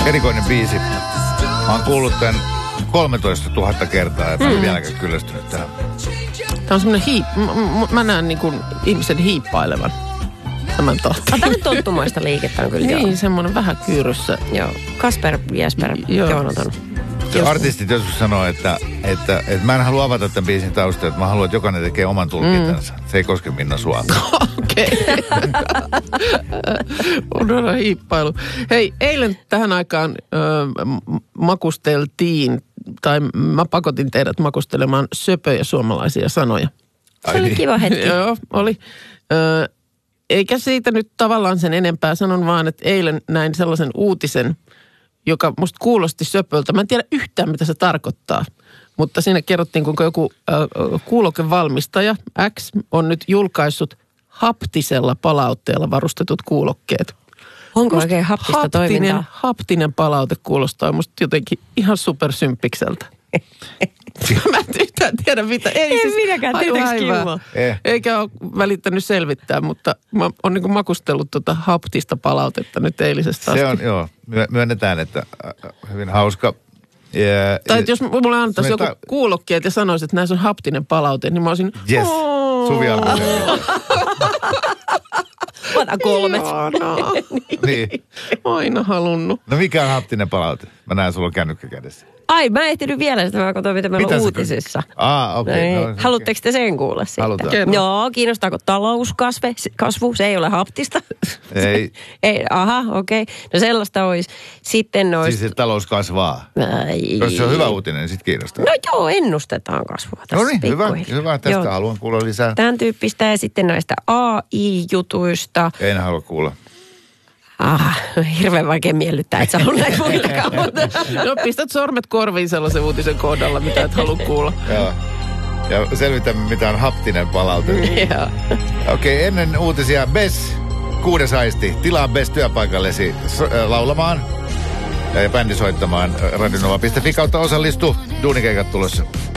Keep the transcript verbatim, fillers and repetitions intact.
erikoinen biisi. Mä oon kuullut tän kolmetoista tuhatta kertaa ja mä en mm. vieläkään kyllästynyt tähän. Tää on semmonen hiip... Mä, mä näen niinku ihmisen hiippailevan tämän tahtiin. Tämä on tottumaista liikettä on kyllä. Niin, joo. semmonen vähän kyyryssä. Joo. Kasper, Jesper, Joonaton. Artistit joskus sanoo, että, että, että mä en halua avata tämän biisin taustaa, että mä haluan, että jokainen tekee oman tulkintansa. Mm. Se ei koske Minna sua. Okei. On aina hiippailu. Hei, eilen tähän aikaan ö, makusteltiin, tai mä pakotin teidät makustelemaan söpöjä suomalaisia sanoja. Se oli kiva hetki. Joo, oli. Ö, eikä siitä nyt tavallaan sen enempää. Sanon vaan, että eilen näin sellaisen uutisen, joka musta kuulosti söpöltä. Mä en tiedä yhtään, mitä se tarkoittaa. Mutta siinä kerrottiin, kuinka joku äh, kuulokevalmistaja X on nyt julkaissut haptisella palautteella varustetut kuulokkeet. Onko musta oikein haptista haptinen, toimintaa? Haptinen palaute kuulostaa musta jotenkin ihan supersymppikseltä. Mä en yhtään tiedä mitä. Ei, en siis, minäkään, tietääks kiva. Eh. Eikä ole välittänyt selvittää, mutta mä oon niin kuin makustellut tuota haptista palautetta nyt eilisestä asti. Se on, joo, myönnetään, että hyvin hauska. Ja, tai että jos mulle antaisi joku ta- kuulokkeet ja sanoisi, että näissä on haptinen palaute, niin mä olisin... Yes, Suvi Alkonen. Mä otan kolmet. Niin. Aina halunnut. No mikä on haptinen palaute? Mä näen sulla kännykkä kädessä. Ai, mä en ehtinyt vielä sitä, mä katsoin, mitä meillä Mitä on sä uutisissa. Aa, okei. Okay, no, no, okay. Haluatteko te sen kuulla sitten? Halutaan. Joo, kiinnostaako talouskasvu? Se ei ole haptista. Ei. ei, aha, okei. Okay. No sellaista olisi. Sitten olisi... Siis talous kasvaa. Ai. Jos se on hyvä uutinen, niin sit kiinnostaa. No joo, ennustetaan kasvua tässä. No niin, hyvä, hyvä. Tästä joo. haluan kuulla lisää. Tämän tyyppistä ja sitten näistä A I-jutuista. En halua kuulla. Ah, hirveän vaikea miellyttää, et sä halua näitä muitakaan. Mutta... No pistät sormet korviin sellaisen uutisen kohdalla, mitä et halua kuulla. Joo. Ja selvitämme, mitä on haptinen palaute. Joo. Okei, okay, ennen uutisia Bess, kuudes aisti. Tilaa Bess työpaikallesi so, äh, laulamaan ja bändi soittamaan. radionova piste fi kautta osallistu. Duunikeikat tulossa.